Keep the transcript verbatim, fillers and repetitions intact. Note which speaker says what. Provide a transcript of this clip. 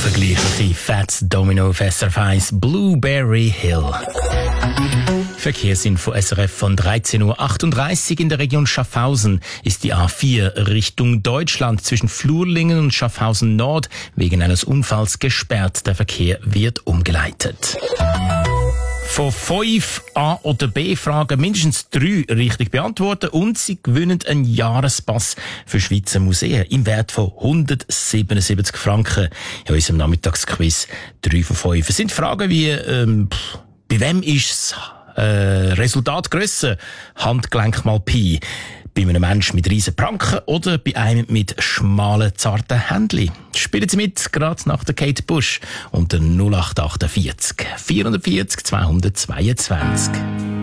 Speaker 1: Unvergleichliche Fats Domino auf S R F eins Blueberry Hill. Verkehrsinfo S R F von dreizehn Uhr achtunddreißig. In der Region Schaffhausen ist die A vier Richtung Deutschland zwischen Flurlingen und Schaffhausen Nord wegen eines Unfalls gesperrt. Der Verkehr wird umgeleitet. Von fünf A- oder B-Fragen mindestens drei richtig beantworten und Sie gewinnen einen Jahrespass für Schweizer Museen im Wert von hundertsiebenundsiebzig Franken. In unserem Nachmittagsquiz drei von fünf. Es sind Fragen wie, ähm, pff, bei wem ist das äh, Resultat grösser? Handgelenk mal Pi. Bei einem Menschen mit riesen Pranken oder bei einem mit schmalen, zarten Händchen. Spielen Sie mit, gerade nach der Kate Bush unter null acht acht vier vierhundertvierzig zweihundertzweiundzwanzig.